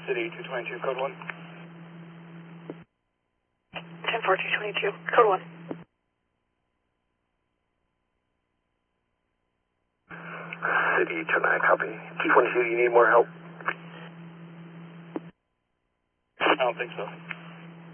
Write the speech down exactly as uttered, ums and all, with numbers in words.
City two twenty-two, code one. ten four two twenty-two, code one. City two nine, copy. two twenty-two, you need more help? I don't think so.